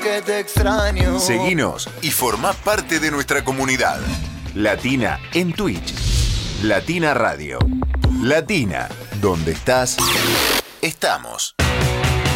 que te extraño. Seguinos y formá parte de nuestra comunidad. Latina en Twitch. Latina Radio. Latina, donde estás, estamos.